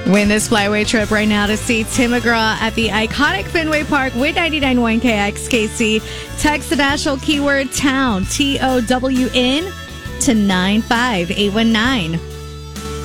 Win this flyaway trip right now to see Tim McGraw at the iconic Fenway Park with 99.1 KXKC. Text the national keyword TOWN, TOWN, to 95819.